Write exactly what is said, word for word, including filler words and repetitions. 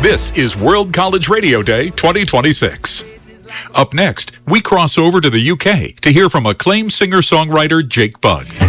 This is World College Radio Day twenty twenty-six. Up next, we cross over to the U K to hear from acclaimed singer-songwriter Jake Bugg.